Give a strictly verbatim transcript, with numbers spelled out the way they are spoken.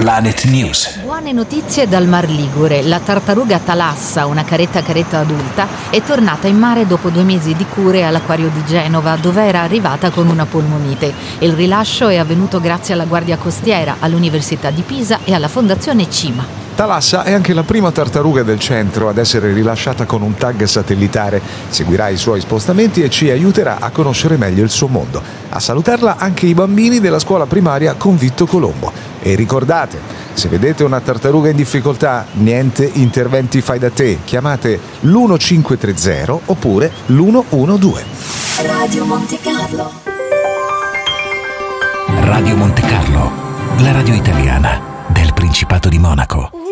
Planet News. Buone notizie dal Mar Ligure. La tartaruga Thalassa, una caretta caretta adulta, è tornata in mare dopo due mesi di cure all'acquario di Genova, dove era arrivata con una polmonite. Il rilascio è avvenuto grazie alla Guardia Costiera, all'Università di Pisa e alla Fondazione Cima. Thalassa è anche la prima tartaruga del centro ad essere rilasciata con un tag satellitare. Seguirà i suoi spostamenti e ci aiuterà a conoscere meglio il suo mondo. A salutarla anche i bambini della scuola primaria Convitto Colombo. E ricordate, se vedete una tartaruga in difficoltà, niente interventi fai da te. Chiamate l'uno cinque tre zero oppure l'uno uno due. Radio Monte Carlo. Radio Monte Carlo, la radio italiana del Principato di Monaco.